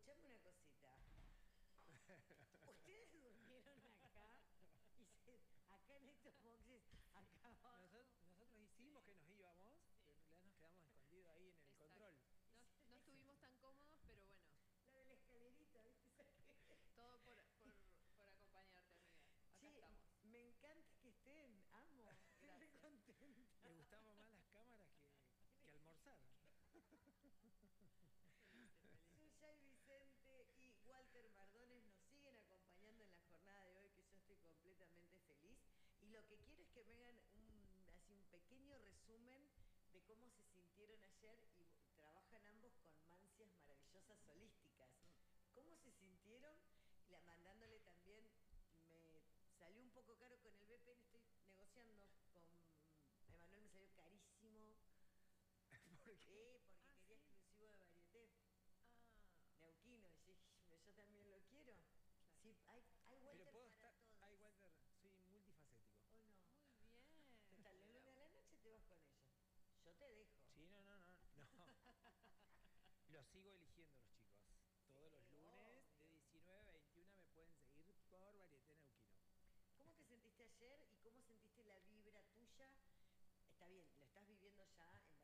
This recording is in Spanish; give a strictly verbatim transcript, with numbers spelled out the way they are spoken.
escuchame una cosita. Ustedes durmieron acá y se, acá en estos boxes, acá abajo. Nosotros, nosotros hicimos que nos íbamos, Sí. pero en realidad nos quedamos escondidos ahí en el Exacto. control. No, no estuvimos tan cómodos, pero bueno, La de la escalerita, ¿viste? todo por, por, por acompañarte, amiga. Acá Che, estamos. me encanta que estén, amo. Estoy re Gracias. contenta. Le gustaban más las cámaras que, que almorzar. Felices, felices. Suya y Vicente y Walter Mardones nos siguen acompañando en la jornada de hoy, que yo estoy completamente feliz. Y lo que quiero es que me hagan un, así un pequeño resumen de cómo se sintieron ayer y trabajan ambos con mancias maravillosas holísticas. ¿Cómo se sintieron? La, mandándole también, me salió un poco caro con el V P N, estoy negociando con Emanuel, me salió carísimo. ¿Por qué? Eh, porque Ah, quería sí. exclusivo de Varieté. Ah, Neuquino, y yo, yo también lo quiero. Claro. Sí, hay, hay Pero Walter puedo para estar. todos. Ay, Walter, soy multifacético. ¿O no? muy bien. Total, el lunes a la noche te vas con ellos. Yo te dejo. Sí, no, no, no. no. Los sigo eligiendo los chicos. Todos Sí, los lunes obvio. de diecinueve a veintiuna me pueden seguir por Varieté Neuquino. ¿Cómo te sentiste ayer y cómo sentiste la vibra tuya? Está bien,